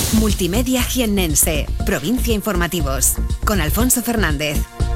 Multimedia Jiennense, Provincia Informativos, con Alfonso Fernández.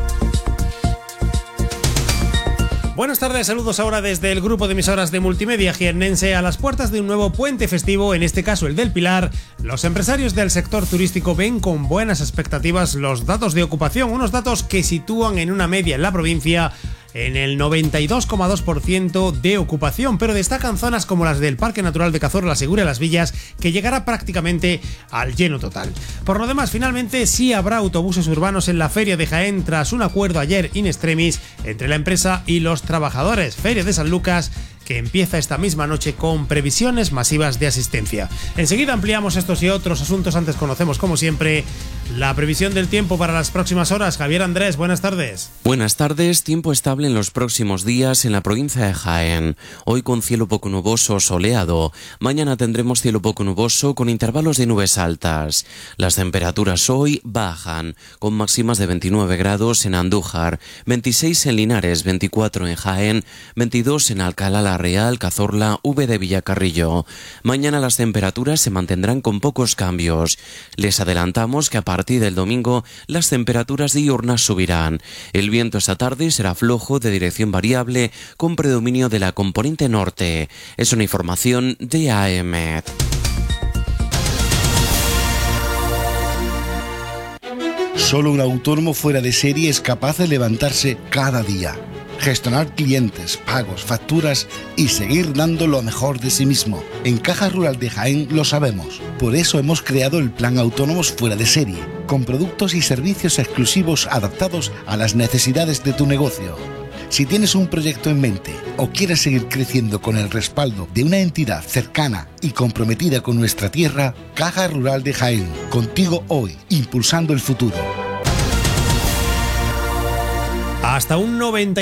Buenas tardes, saludos ahora desde el grupo de emisoras de Multimedia Jiennense. A las puertas de un nuevo puente festivo, en este caso el del Pilar, los empresarios del sector turístico ven con buenas expectativas los datos de ocupación, unos datos que sitúan en una media en la provincia en el 92,2% de ocupación, pero destacan zonas como las del Parque Natural de Cazorla, la Segura y Las Villas, que llegará prácticamente al lleno total. Por lo demás, finalmente sí habrá autobuses urbanos en la Feria de Jaén tras un acuerdo ayer in extremis entre la empresa y los trabajadores. Feria de San Lucas, que empieza esta misma noche con previsiones masivas de asistencia. Enseguida ampliamos estos y otros asuntos. Antes conocemos, como siempre, la previsión del tiempo para las próximas horas. Javier Andrés, buenas tardes. Buenas tardes. Tiempo estable en los próximos días en la provincia de Jaén. Hoy con cielo poco nuboso o soleado. Mañana tendremos cielo poco nuboso con intervalos de nubes altas. Las temperaturas hoy bajan, con máximas de 29 grados en Andújar, 26 en Linares, 24 en Jaén, 22 en Alcalá la Real, Cazorla, V de Villacarrillo. Mañana las temperaturas se mantendrán con pocos cambios. Les adelantamos que a partir del domingo las temperaturas diurnas subirán. El viento esta tarde será flojo de dirección variable con predominio de la componente norte. Es una información de AEMET. Solo un autónomo fuera de serie es capaz de levantarse cada día, gestionar clientes, pagos, facturas y seguir dando lo mejor de sí mismo. En Caja Rural de Jaén lo sabemos. Por eso hemos creado el Plan Autónomos Fuera de Serie, con productos y servicios exclusivos adaptados a las necesidades de tu negocio. Si tienes un proyecto en mente o quieres seguir creciendo con el respaldo de una entidad cercana y comprometida con nuestra tierra, Caja Rural de Jaén, contigo hoy, impulsando el futuro. Hasta un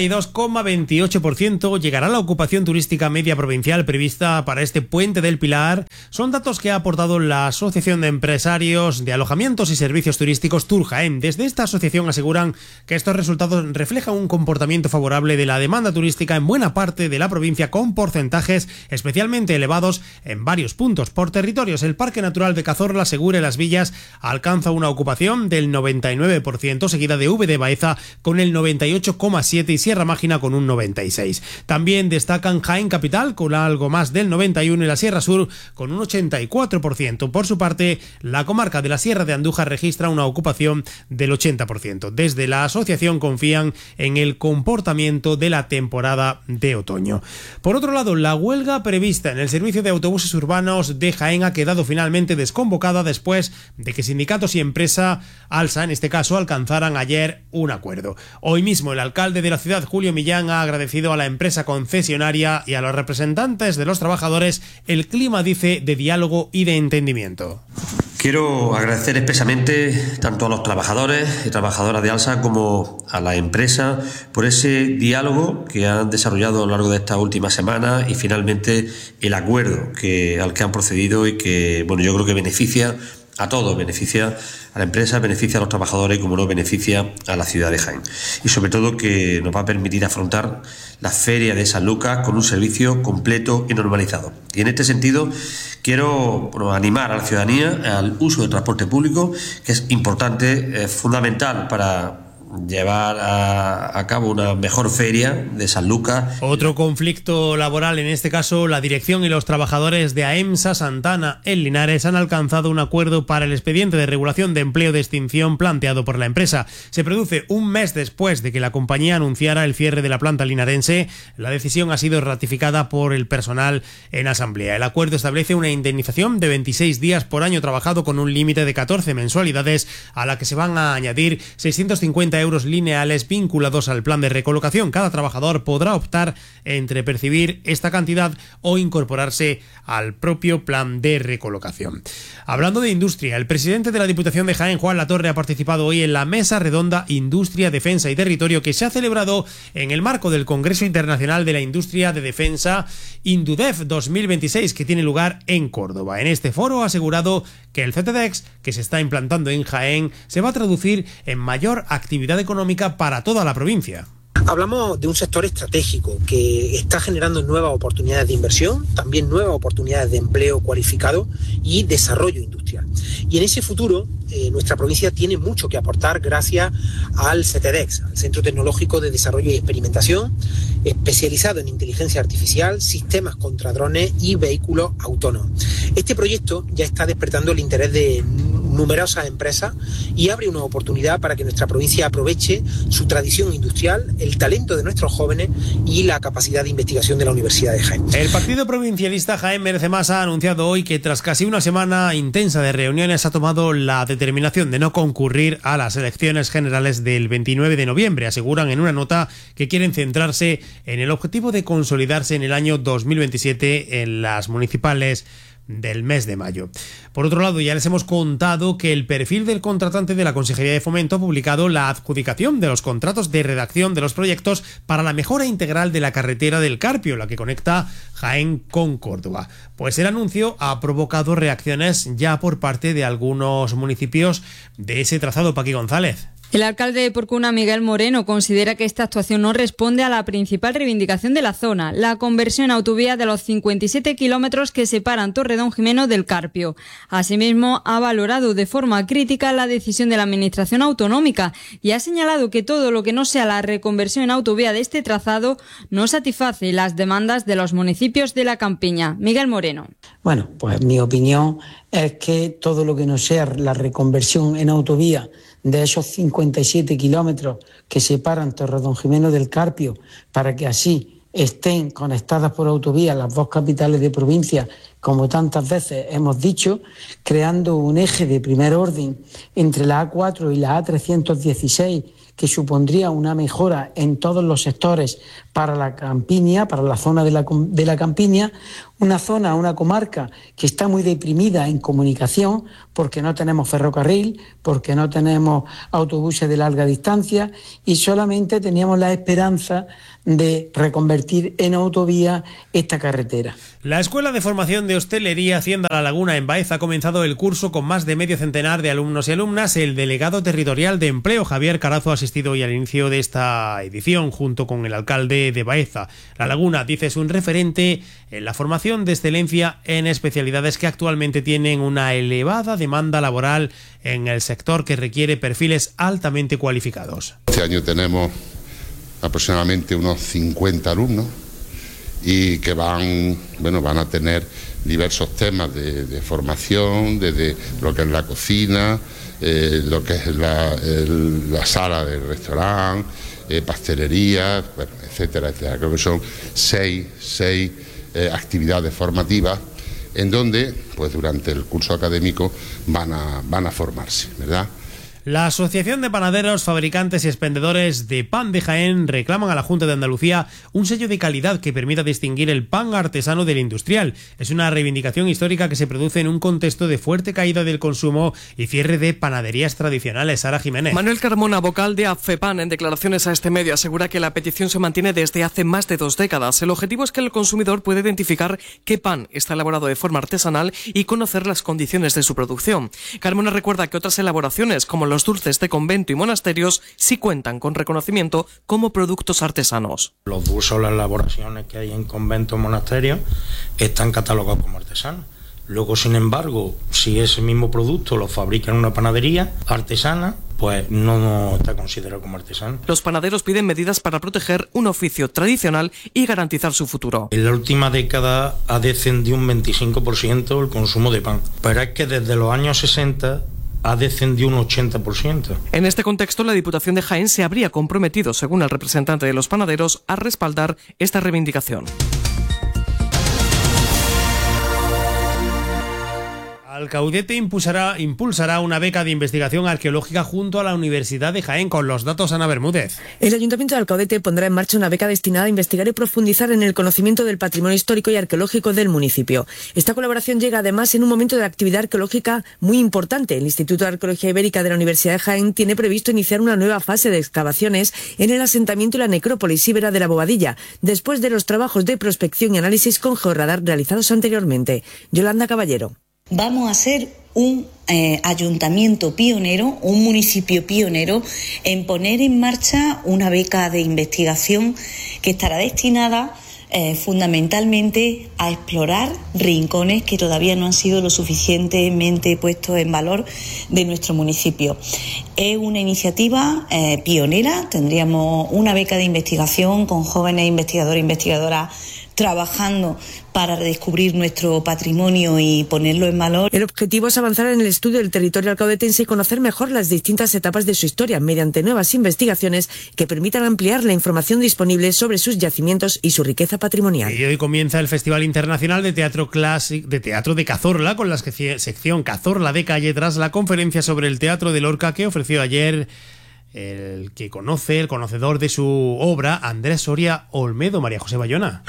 92,28% llegará la ocupación turística media provincial prevista para este puente del Pilar. Son datos que ha aportado la Asociación de Empresarios de Alojamientos y Servicios Turísticos Turjaén. Desde esta asociación aseguran que estos resultados reflejan un comportamiento favorable de la demanda turística en buena parte de la provincia, con porcentajes especialmente elevados en varios puntos. Por territorios, el Parque Natural de Cazorla, la Segura y Las Villas alcanza una ocupación del 99%, seguida de V de Baeza con el 98,7% y Sierra Mágina con un 96%. También destacan Jaén Capital con algo más del 91% y la Sierra Sur con un 84%. Por su parte, la comarca de la Sierra de Andújar registra una ocupación del 80%. Desde la asociación confían en el comportamiento de la temporada de otoño. Por otro lado, la huelga prevista en el servicio de autobuses urbanos de Jaén ha quedado finalmente desconvocada después de que sindicatos y empresa ALSA, en este caso, alcanzaran ayer un acuerdo. Hoy mismo el alcalde de la ciudad, Julio Millán, ha agradecido a la empresa concesionaria y a los representantes de los trabajadores el clima, dice, de diálogo y de entendimiento. Quiero agradecer expresamente tanto a los trabajadores y trabajadoras de ALSA como a la empresa por ese diálogo que han desarrollado a lo largo de esta última semana y finalmente el acuerdo al que han procedido y que, bueno, yo creo que beneficia a todos, beneficia a la empresa, beneficia a los trabajadores y, como no, beneficia a la ciudad de Jaén. Y sobre todo que nos va a permitir afrontar la Feria de San Lucas con un servicio completo y normalizado. Y en este sentido quiero animar a la ciudadanía al uso del transporte público, que es importante, es fundamental para llevar a cabo una mejor feria de San Lucas. Otro conflicto laboral, en este caso la dirección y los trabajadores de AEMSA Santana en Linares han alcanzado un acuerdo para el expediente de regulación de empleo de extinción planteado por la empresa. Se produce un mes después de que la compañía anunciara el cierre de la planta linarense. La decisión ha sido ratificada por el personal en asamblea. El acuerdo establece una indemnización de 26 días por año trabajado con un límite de 14 mensualidades, a la que se van a añadir 650 euros lineales vinculados al plan de recolocación. Cada trabajador podrá optar entre percibir esta cantidad o incorporarse al propio plan de recolocación. Hablando de industria, el presidente de la Diputación de Jaén, Juan Latorre, ha participado hoy en la Mesa Redonda Industria, Defensa y Territorio, que se ha celebrado en el marco del Congreso Internacional de la Industria de Defensa Indudef 2026, que tiene lugar en Córdoba. En este foro ha asegurado que el CTDEX, que se está implantando en Jaén, se va a traducir en mayor actividad económica para toda la provincia. Hablamos de un sector estratégico que está generando nuevas oportunidades de inversión, también nuevas oportunidades de empleo cualificado y desarrollo industrial. Y en ese futuro nuestra provincia tiene mucho que aportar gracias al CETEDEX, al Centro Tecnológico de Desarrollo y Experimentación, especializado en inteligencia artificial, sistemas contra drones y vehículos autónomos. Este proyecto ya está despertando el interés de numerosas empresas y abre una oportunidad para que nuestra provincia aproveche su tradición industrial, el talento de nuestros jóvenes y la capacidad de investigación de la Universidad de Jaén. El Partido Provincialista Jaén Merece Más ha anunciado hoy que tras casi una semana intensa de reuniones ha tomado la determinación de no concurrir a las elecciones generales del 29 de noviembre. Aseguran en una nota que quieren centrarse en el objetivo de consolidarse en el año 2027 en las municipales del mes de mayo. Por otro lado, ya les hemos contado que el perfil del contratante de la Consejería de Fomento ha publicado la adjudicación de los contratos de redacción de los proyectos para la mejora integral de la carretera del Carpio, la que conecta Jaén con Córdoba. Pues el anuncio ha provocado reacciones ya por parte de algunos municipios de ese trazado. Paqui González. El alcalde de Porcuna, Miguel Moreno, considera que esta actuación no responde a la principal reivindicación de la zona, la conversión a autovía de los 57 kilómetros que separan Torredón-Jimeno del Carpio. Asimismo, ha valorado de forma crítica la decisión de la Administración autonómica y ha señalado que todo lo que no sea la reconversión en autovía de este trazado no satisface las demandas de los municipios de la campiña. Miguel Moreno. Bueno, pues mi opinión es que todo lo que no sea la reconversión en autovía de esos 57 kilómetros que separan Torredón-Jimeno del Carpio, para que así estén conectadas por autovía las dos capitales de provincia, como tantas veces hemos dicho, creando un eje de primer orden entre la A4 y la A316, que supondría una mejora en todos los sectores para la campiña, para la zona de la campiña, una comarca que está muy deprimida en comunicación porque no tenemos ferrocarril, porque no tenemos autobuses de larga distancia y solamente teníamos la esperanza de reconvertir en autovía esta carretera. La Escuela de Formación de Hostelería Hacienda La Laguna en Baeza ha comenzado el curso con más de medio centenar de alumnos y alumnas. El delegado territorial de Empleo, Javier Carazo, ha asistido hoy al inicio de esta edición junto con el alcalde de Baeza. La Laguna, dice, es un referente en la formación de excelencia en especialidades que actualmente tienen una elevada demanda laboral en el sector que requiere perfiles altamente cualificados. Este año tenemos aproximadamente unos 50 alumnos y que van a tener diversos temas de formación, desde lo que es la cocina, lo que es la sala del restaurante, pastelería, etcétera, etcétera. Creo que son seis actividades formativas en donde, pues durante el curso académico van a formarse, ¿verdad? La Asociación de Panaderos, Fabricantes y Expendedores de Pan de Jaén reclaman a la Junta de Andalucía un sello de calidad que permita distinguir el pan artesano del industrial. Es una reivindicación histórica que se produce en un contexto de fuerte caída del consumo y cierre de panaderías tradicionales. Sara Jiménez. Manuel Carmona, vocal de AFEPAN, en declaraciones a este medio, asegura que la petición se mantiene desde hace más de 2 décadas. El objetivo es que el consumidor pueda identificar qué pan está elaborado de forma artesanal y conocer las condiciones de su producción. Carmona recuerda que otras elaboraciones, como los dulces de convento y monasterios, sí cuentan con reconocimiento como productos artesanos. Los dulces o las elaboraciones que hay en conventos y monasterios están catalogados como artesanos. Luego, sin embargo, si ese mismo producto lo fabrica en una panadería artesana, pues no está considerado como artesano. Los panaderos piden medidas para proteger un oficio tradicional y garantizar su futuro. En la última década ha descendido un 25% el consumo de pan, pero es que desde los años 60 ha descendido un 80%. En este contexto, la Diputación de Jaén se habría comprometido, según el representante de los panaderos, a respaldar esta reivindicación. Alcaudete impulsará una beca de investigación arqueológica junto a la Universidad de Jaén. Con los datos, Ana Bermúdez. El Ayuntamiento de Alcaudete pondrá en marcha una beca destinada a investigar y profundizar en el conocimiento del patrimonio histórico y arqueológico del municipio. Esta colaboración llega además en un momento de actividad arqueológica muy importante. El Instituto de Arqueología Ibérica de la Universidad de Jaén tiene previsto iniciar una nueva fase de excavaciones en el asentamiento y la necrópolis íbera de la Bobadilla, después de los trabajos de prospección y análisis con georradar realizados anteriormente. Yolanda Caballero. Vamos a ser un ayuntamiento pionero, un municipio pionero en poner en marcha una beca de investigación que estará destinada fundamentalmente a explorar rincones que todavía no han sido lo suficientemente puestos en valor de nuestro municipio. Es una iniciativa pionera. Tendríamos una beca de investigación con jóvenes investigadores e investigadoras trabajando para redescubrir nuestro patrimonio y ponerlo en valor. El objetivo es avanzar en el estudio del territorio alcahuetense y conocer mejor las distintas etapas de su historia mediante nuevas investigaciones que permitan ampliar la información disponible sobre sus yacimientos y su riqueza patrimonial. Y hoy comienza el Festival Internacional de Teatro de Cazorla, con la sección Cazorla de Calle, tras la conferencia sobre el Teatro de Lorca que ofreció ayer el conocedor de su obra, Andrés Soria Olmedo. María José Bayona.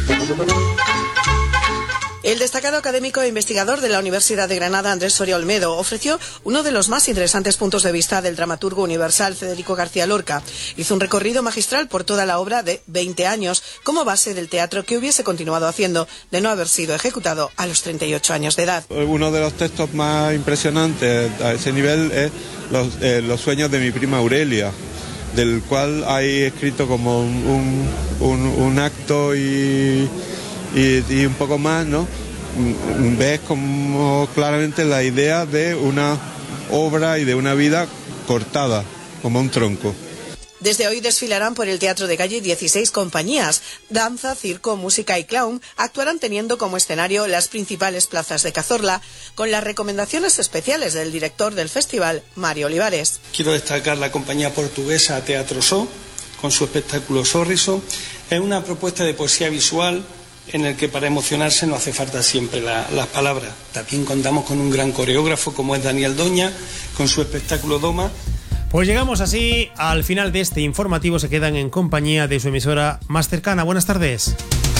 El destacado académico e investigador de la Universidad de Granada, Andrés Soria Olmedo, ofreció uno de los más interesantes puntos de vista del dramaturgo universal Federico García Lorca. Hizo un recorrido magistral por toda la obra de 20 años como base del teatro que hubiese continuado haciendo de no haber sido ejecutado a los 38 años de edad. Uno de los textos más impresionantes a ese nivel es Los sueños de mi prima Aurelia, del cual hay escrito como un acto y un poco más, ¿no? Ves como claramente la idea de una obra y de una vida cortada, como un tronco. Desde hoy desfilarán por el Teatro de Calle 16 compañías. Danza, circo, música y clown actuarán teniendo como escenario las principales plazas de Cazorla, con las recomendaciones especiales del director del festival, Mario Olivares. Quiero destacar la compañía portuguesa Teatro So, con su espectáculo Sorriso. Es una propuesta de poesía visual en el que para emocionarse no hace falta siempre las palabras. También contamos con un gran coreógrafo como es Daniel Doña, con su espectáculo Doma. Pues llegamos así al final de este informativo. Se quedan en compañía de su emisora más cercana. Buenas tardes.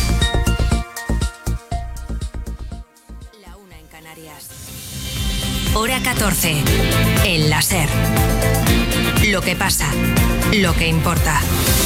La 1 en Canarias. Hora 14. El láser. Lo que pasa. Lo que importa.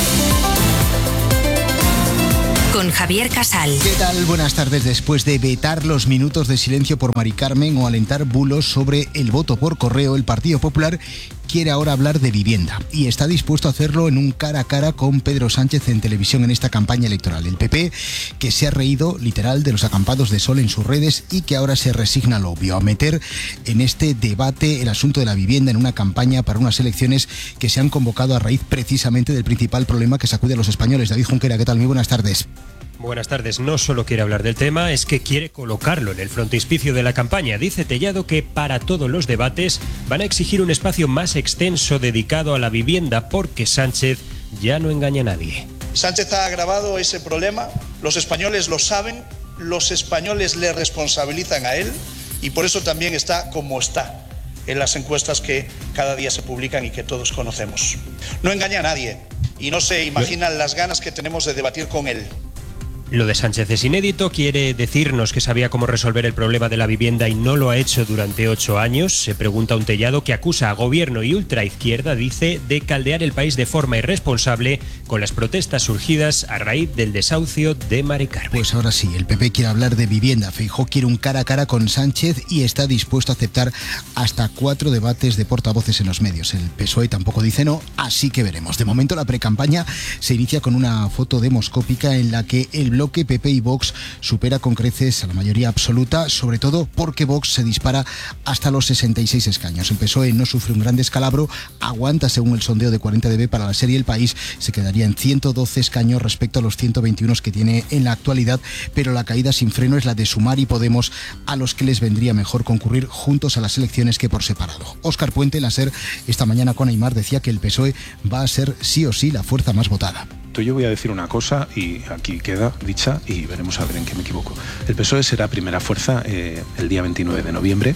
Con Javier Casal. ¿Qué tal? Buenas tardes. Después de vetar los minutos de silencio por Mari Carmen o alentar bulos sobre el voto por correo, el Partido Popular quiere ahora hablar de vivienda y está dispuesto a hacerlo en un cara a cara con Pedro Sánchez en televisión en esta campaña electoral. El PP, que se ha reído literal de los acampados de sol en sus redes y que ahora se resigna a lo obvio, a meter en este debate el asunto de la vivienda en una campaña para unas elecciones que se han convocado a raíz precisamente del principal problema que sacude a los españoles. David Junquera, ¿qué tal? Muy buenas tardes. Buenas tardes. No solo quiere hablar del tema, es que quiere colocarlo en el frontispicio de la campaña. Dice Tellado que para todos los debates van a exigir un espacio más extenso dedicado a la vivienda porque Sánchez ya no engaña a nadie. Sánchez ha agravado ese problema, los españoles lo saben, los españoles le responsabilizan a él y por eso también está como está en las encuestas que cada día se publican y que todos conocemos. No engaña a nadie y no se imaginan las ganas que tenemos de debatir con él. Lo de Sánchez es inédito, quiere decirnos que sabía cómo resolver el problema de la vivienda y no lo ha hecho durante 8 años. Se pregunta un Tellado que acusa a gobierno y ultraizquierda, dice, de caldear el país de forma irresponsable con las protestas surgidas a raíz del desahucio de Mari Carmen. Pues ahora sí, el PP quiere hablar de vivienda. Feijóo quiere un cara a cara con Sánchez y está dispuesto a aceptar hasta 4 debates de portavoces en los medios. El PSOE tampoco dice no, así que veremos. De momento la precampaña se inicia con una foto demoscópica en la que el bloque PP y Vox supera con creces a la mayoría absoluta, sobre todo porque Vox se dispara hasta los 66 escaños. El PSOE no sufre un gran descalabro, aguanta según el sondeo de 40dB para la serie El País, se quedaría en 112 escaños respecto a los 121 que tiene en la actualidad, pero la caída sin freno es la de Sumar y Podemos, a los que les vendría mejor concurrir juntos a las elecciones que por separado. Óscar Puente, en la SER, esta mañana con Aimar, decía que el PSOE va a ser sí o sí la fuerza más votada. Yo voy a decir una cosa y aquí queda dicha y veremos a ver en qué me equivoco. El PSOE será primera fuerza el día 29 de noviembre.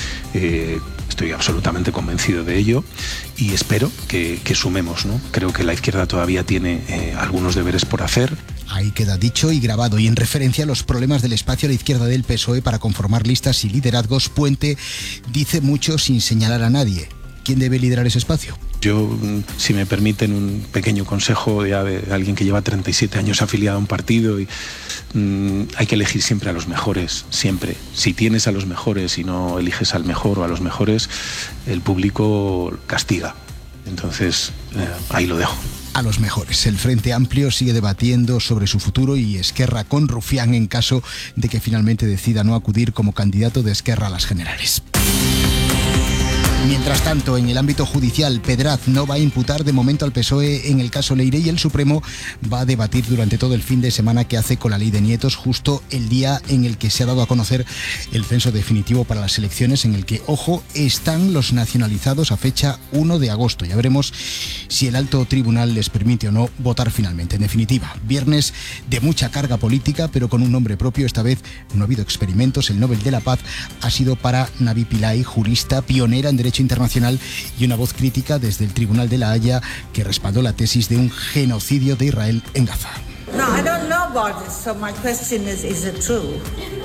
Estoy absolutamente convencido de ello y espero que sumemos, ¿no? Creo que la izquierda todavía tiene algunos deberes por hacer. Ahí queda dicho y grabado. Y en referencia a los problemas del espacio a la izquierda del PSOE para conformar listas y liderazgos, Puente dice mucho sin señalar a nadie. ¿Quién debe liderar ese espacio? Yo, si me permiten un pequeño consejo ya de alguien que lleva 37 años afiliado a un partido, y hay que elegir siempre a los mejores, siempre. Si tienes a los mejores y no eliges al mejor o a los mejores, el público castiga. Entonces, ahí lo dejo. A los mejores. El Frente Amplio sigue debatiendo sobre su futuro y Esquerra con Rufián en caso de que finalmente decida no acudir como candidato de Esquerra a las generales. Mientras tanto, en el ámbito judicial, Pedraz no va a imputar de momento al PSOE en el caso Leire y el Supremo va a debatir durante todo el fin de semana qué hace con la ley de nietos, justo el día en el que se ha dado a conocer el censo definitivo para las elecciones, en el que, ojo, están los nacionalizados a fecha 1 de agosto. Ya veremos si el alto tribunal les permite o no votar finalmente. En definitiva, viernes de mucha carga política, pero con un nombre propio. Esta vez no ha habido experimentos. El Nobel de la Paz ha sido para Navi Pillay, jurista pionera en derecho internacional y una voz crítica desde el Tribunal de La Haya que respaldó la tesis de un genocidio de Israel en Gaza. No, I don't know about it, so my question is it true?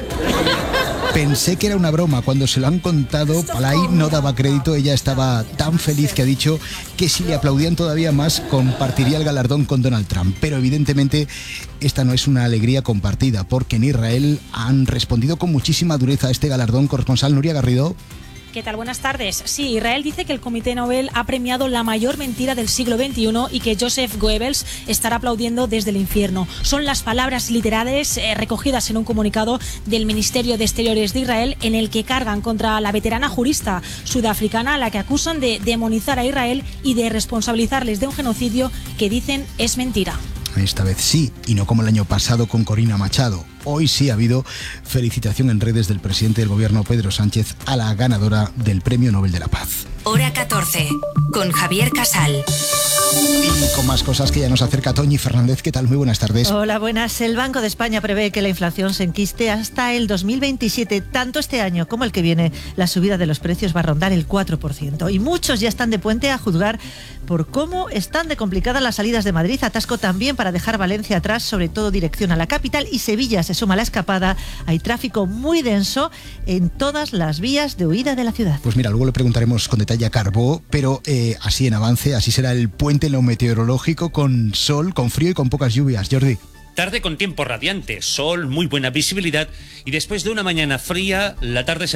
Pensé que era una broma. Cuando se lo han contado, Pillay no daba crédito. Ella estaba tan feliz que ha dicho que si le aplaudían todavía más, compartiría el galardón con Donald Trump. Pero evidentemente esta no es una alegría compartida, porque en Israel han respondido con muchísima dureza a este galardón. Corresponsal Nuria Garrido. ¿Qué tal? Buenas tardes. Sí, Israel dice que el Comité Nobel ha premiado la mayor mentira del siglo XXI y que Joseph Goebbels estará aplaudiendo desde el infierno. Son las palabras literales recogidas en un comunicado del Ministerio de Exteriores de Israel en el que cargan contra la veterana jurista sudafricana a la que acusan de demonizar a Israel y de responsabilizarles de un genocidio que dicen es mentira. Esta vez sí, y no como el año pasado con Corina Machado. Hoy sí ha habido felicitación en redes del presidente del gobierno, Pedro Sánchez, a la ganadora del Premio Nobel de la Paz. Hora 14, con Javier Casal. Y con más cosas que ya nos acerca Toñi Fernández. ¿Qué tal? Muy buenas tardes. Hola, buenas. El Banco de España prevé que la inflación se enquiste hasta el 2027. Tanto este año como el que viene, la subida de los precios va a rondar el 4%. Y muchos ya están de puente a juzgar por cómo están de complicadas las salidas de Madrid. Atasco también para dejar Valencia atrás, sobre todo dirección a la capital. Y Sevilla se suma a la escapada. Hay tráfico muy denso en todas las vías de huida de la ciudad. Pues mira, luego le preguntaremos con detalle a Carbó, pero así en avance, así será el puente en lo meteorológico, con sol, con frío y con pocas lluvias. Jordi. Tarde con tiempo radiante, sol, muy buena visibilidad y después de una mañana fría, la tarde se